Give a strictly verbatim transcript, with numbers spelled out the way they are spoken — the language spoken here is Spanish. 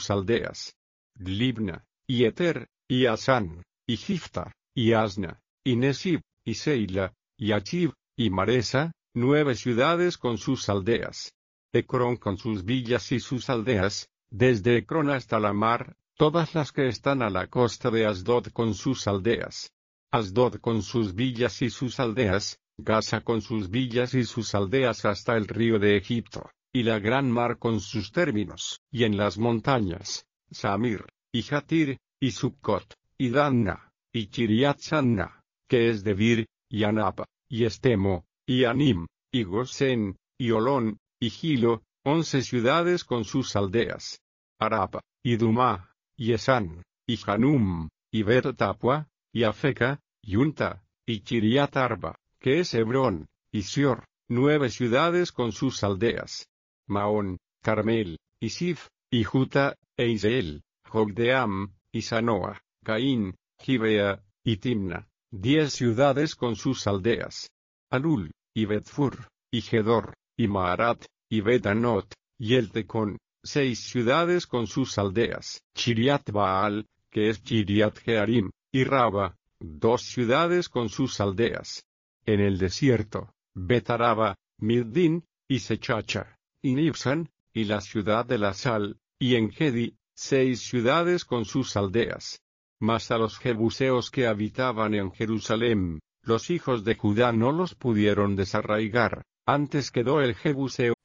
sus aldeas. Libna, y Eter, y Asán, y Gifta, y Asna, y Nesib, y Seila, y Achib, y Maresa, nueve ciudades con sus aldeas. Ecrón con sus villas y sus aldeas, desde Ecrón hasta la mar, todas las que están a la costa de Asdod con sus aldeas. Asdod con sus villas y sus aldeas, Gaza con sus villas y sus aldeas hasta el río de Egipto, y la gran mar con sus términos, y en las montañas, Samir, y Jatir, y Succot, y Danna, y Chiriat Sanna, que es Debir, y Anapa, y Estemo, y Anim, y Gosén, y Olón, y Gilo, once ciudades con sus aldeas. Arapa, y Dumá, y Esán, y Hanum, y Bet-Tapua, y Afeca, y Unta, y Chiriat Arba, que es Hebrón, y Sior, nueve ciudades con sus aldeas. Maón, Carmel, y Sif, y Juta, e Iseel, Jogdeam, y Sanoa, Caín, Gibea, y Timna, diez ciudades con sus aldeas. Alul, y Betfur, y Gedor, y Maarat, y Betanot, y Eltecón, seis ciudades con sus aldeas. Chiriat Baal, que es Chiriat Jearim, y Raba, dos ciudades con sus aldeas. En el desierto, Betaraba, Middin, y Sechacha, y Nibsan, y la ciudad de la sal, y Engedi, seis ciudades con sus aldeas. Mas a los jebuseos que habitaban en Jerusalén, los hijos de Judá no los pudieron desarraigar, antes quedó el jebuseo